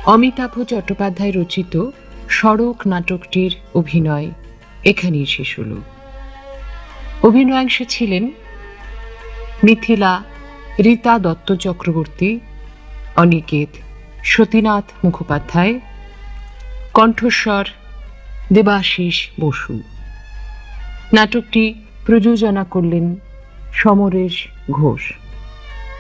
অমিতাভ চট্টোপাধ্যায় রচিত সড়ক নাটকটির অভিনয় এখানেই শেষ হল। অভিনয়াংশে ছিলেন মিথিলা, রীতা দত্ত চক্রবর্তী, অনিকেত, সতীনাথ মুখোপাধ্যায়, কণ্ঠস্বর দেবাশিস বসু। নাটকটি প্রযোজনা করলেন সমরেশ ঘোষ।